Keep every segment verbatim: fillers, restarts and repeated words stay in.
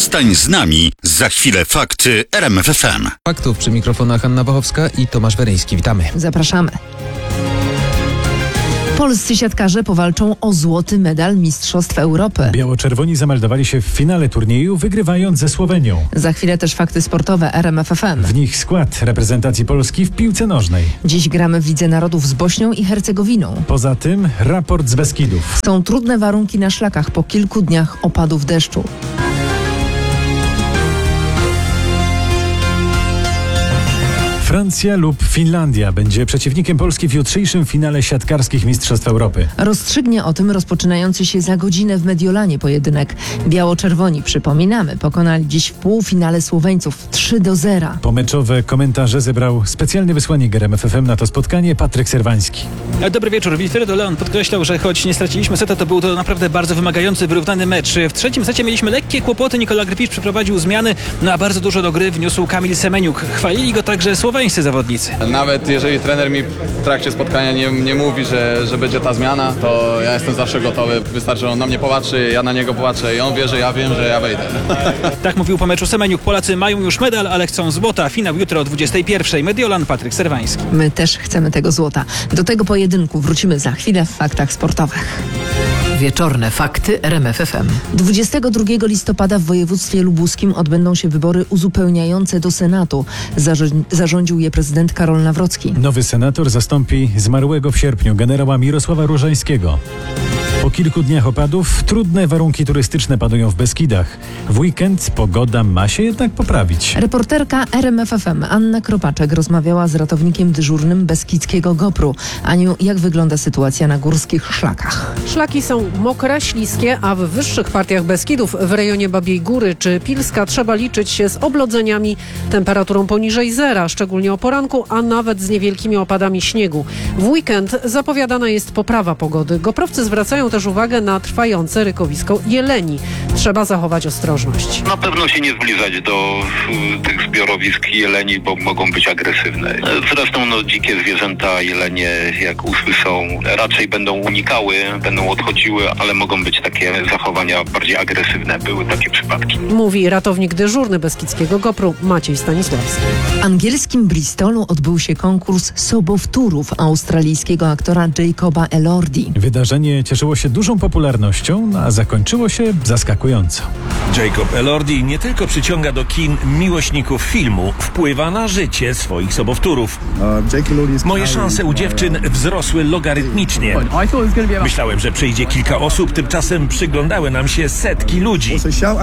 Zostań z nami. Za chwilę fakty R M F F M. Faktów przy mikrofonach Anna Wachowska i Tomasz Weryński. Witamy. Zapraszamy. Polscy siatkarze powalczą o złoty medal Mistrzostw Europy. Biało-czerwoni zameldowali się w finale turnieju, wygrywając ze Słowenią. Za chwilę też fakty sportowe R M F F M. W nich skład reprezentacji Polski w piłce nożnej. Dziś gramy w Lidze Narodów z Bośnią i Hercegowiną. Poza tym raport z Beskidów. Są trudne warunki na szlakach po kilku dniach opadów deszczu. Francja lub Finlandia będzie przeciwnikiem Polski w jutrzejszym finale siatkarskich Mistrzostw Europy. Rozstrzygnie o tym rozpoczynający się za godzinę w Mediolanie pojedynek. Biało-czerwoni, przypominamy, pokonali dziś w półfinale Słoweńców trzy do zera. Pomeczowe komentarze zebrał specjalny wysłannik R M F F M na to spotkanie, Patryk Serwański. Dobry wieczór. Wilfredo Leon podkreślał, że choć nie straciliśmy seta, to był to naprawdę bardzo wymagający, wyrównany mecz. W trzecim secie mieliśmy lekkie kłopoty. Nikola Grbić przeprowadził zmiany, no a bardzo dużo do gry wniósł Kamil Semeniuk. Chwalili go także słoweńscy zawodnicy. Nawet jeżeli trener mi w trakcie spotkania nie, nie mówi, że, że będzie ta zmiana, to ja jestem zawsze gotowy. Wystarczy, że on na mnie popatrzy, ja na niego popatrzę i on wie, że ja wiem, że ja wejdę. Tak mówił po meczu Semeniuk. Polacy mają już medal, ale chcą złota. Finał jutro o dwudziestej pierwszej. Mediolan, Patryk Serwański. My też chcemy tego złota. Do tego pojedynku wrócimy za chwilę w faktach sportowych. Wieczorne fakty R M F F M. dwudziestego drugiego listopada w województwie lubuskim odbędą się wybory uzupełniające do Senatu. Zarzo- zarządził je prezydent Karol Nawrocki. Nowy senator zastąpi zmarłego w sierpniu generała Mirosława Różańskiego. Po kilku dniach opadów trudne warunki turystyczne panują w Beskidach. W weekend pogoda ma się jednak poprawić. Reporterka R M F F M Anna Kropaczek rozmawiała z ratownikiem dyżurnym beskidzkiego GoPru. Aniu, jak wygląda sytuacja na górskich szlakach? Szlaki są mokre, śliskie, a w wyższych partiach Beskidów, w rejonie Babiej Góry czy Pilska, trzeba liczyć się z oblodzeniami, temperaturą poniżej zera, szczególnie o poranku, a nawet z niewielkimi opadami śniegu. W weekend zapowiadana jest poprawa pogody. Goprowcy zwracają też uwagę na trwające rykowisko jeleni. Trzeba zachować ostrożność. Na pewno się nie zbliżać do y, tych zbiorowisk jeleni, bo mogą być agresywne. Zresztą no, dzikie zwierzęta, jelenie, jak usłyszą, raczej będą unikały, będą odchodziły, ale mogą być takie zachowania bardziej agresywne. Były takie przypadki. Mówi ratownik dyżurny beskidzkiego GoPru Maciej Stanisławski. W angielskim Bristolu odbył się konkurs sobowtórów australijskiego aktora Jacoba Elordi. Wydarzenie cieszyło się dużą popularnością, a zakończyło się zaskakująco. Jacob Elordi nie tylko przyciąga do kin miłośników filmu, wpływa na życie swoich sobowtórów. Moje szanse u dziewczyn wzrosły logarytmicznie. Myślałem, że przyjdzie kilka osób, tymczasem przyglądały nam się setki ludzi.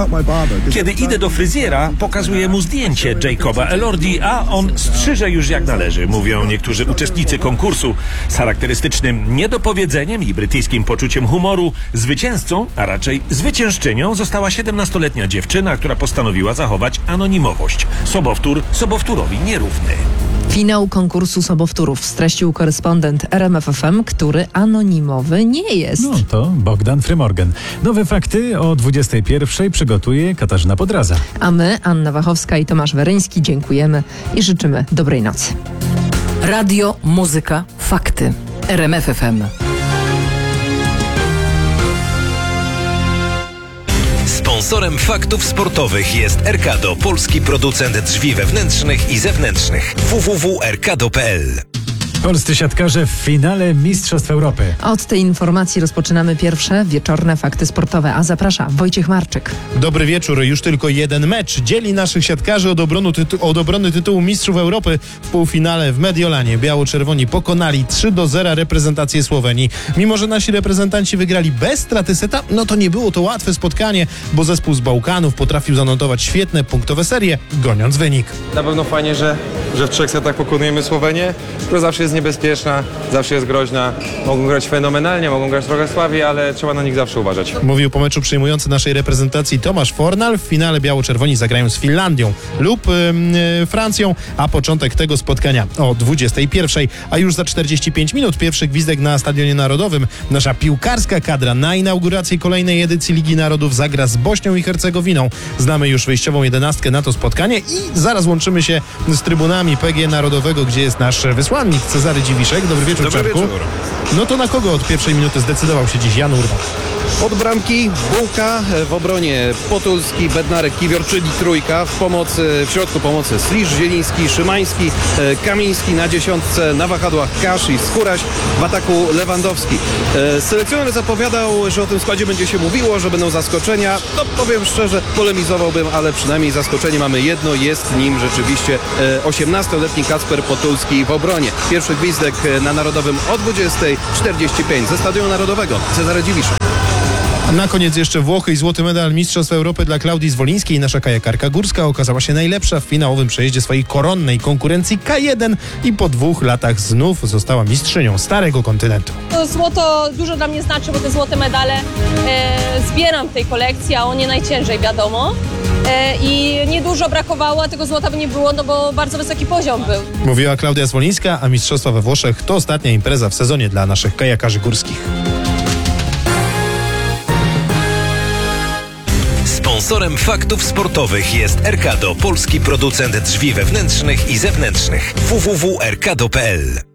Kiedy idę do fryzjera, pokazuję mu zdjęcie Jacoba Elordi, a on strzyże już jak należy, mówią niektórzy uczestnicy konkursu. Z charakterystycznym niedopowiedzeniem i brytyjskim poczuciem humoru zwycięzcą, a raczej zwyciężczynią została siedemnastoletnia dziewczyna, która postanowiła zachować anonimowość. Sobowtór sobowtórowi nierówny. Finał konkursu sobowtórów streścił korespondent R M F F M, który anonimowy nie jest. No to Bogdan Frymorgan. Nowe fakty o dwudziestej pierwszej przygotuje Katarzyna Podraza. A my, Anna Wachowska i Tomasz Weryński, dziękujemy i życzymy dobrej nocy. Radio, muzyka, fakty. R M F F M. Sponsorem faktów sportowych jest Erkado, polski producent drzwi wewnętrznych i zewnętrznych. w w w kropka erkado kropka p l. Polscy siatkarze w finale Mistrzostw Europy. Od tej informacji rozpoczynamy pierwsze wieczorne fakty sportowe, a zaprasza Wojciech Marczyk. Dobry wieczór. Już tylko jeden mecz dzieli naszych siatkarzy od obrony, tytu- od obrony tytułu Mistrzów Europy w półfinale w Mediolanie. Biało-czerwoni pokonali trzy do zera reprezentację Słowenii. Mimo że nasi reprezentanci wygrali bez straty seta, no to nie było to łatwe spotkanie, bo zespół z Bałkanów potrafił zanotować świetne punktowe serie, goniąc wynik. Na pewno fajnie, że, że w trzech setach pokonujemy Słowenię, która zawsze jest niebezpieczna, zawsze jest groźna. Mogą grać fenomenalnie, mogą grać trochę słabiej, ale trzeba na nich zawsze uważać. Mówił po meczu przyjmujący naszej reprezentacji Tomasz Fornal. W finale biało-czerwoni zagrają z Finlandią lub yy, Francją, a początek tego spotkania o dwudziestej pierwszej. A już za czterdzieści pięć minut pierwszy gwizdek na Stadionie Narodowym. Nasza piłkarska kadra na inauguracji kolejnej edycji Ligi Narodów zagra z Bośnią i Hercegowiną. Znamy już wyjściową jedenastkę na to spotkanie i zaraz łączymy się z trybunami P G Narodowego, gdzie jest nasz wysłannik Cezary Dziwiszek. Dobry wieczór, Dobry Czarku. wieczór. No to na kogo od pierwszej minuty zdecydował się dziś Jan Urban? Od bramki Bułka, w obronie Potulski, Bednarek, Kiwior, czyli trójka. W pomocy, w środku pomocy Slisz, Zieliński, Szymański, Kamiński, na dziesiątce, na wahadłach Kasz i Skóraś, w ataku Lewandowski. Selekcjoner zapowiadał, że o tym składzie będzie się mówiło, że będą zaskoczenia. No powiem szczerze, polemizowałbym, ale przynajmniej zaskoczenie mamy jedno, jest nim rzeczywiście osiemnastoletni Kacper Potulski w obronie. Pierwszy gwizdek na Narodowym o dwudziesta czterdzieści pięć ze Stadionu Narodowego. Cezary Dziwisz. Na koniec jeszcze Włochy i złoty medal Mistrzostw Europy dla Klaudii Zwolińskiej. Nasza kajakarka górska okazała się najlepsza w finałowym przejeździe swojej koronnej konkurencji K jeden i po dwóch latach znów została mistrzynią Starego Kontynentu. To złoto dużo dla mnie znaczy, bo te złote medale e, zbieram w tej kolekcji, a o nie najciężej, wiadomo. E, I niedużo brakowało, a tego złota by nie było, no bo bardzo wysoki poziom był. Mówiła Klaudia Zwolińska, a Mistrzostwa we Włoszech to ostatnia impreza w sezonie dla naszych kajakarzy górskich. Sponsorem faktów sportowych jest Erkado, polski producent drzwi wewnętrznych i zewnętrznych. w w w kropka erkado kropka p l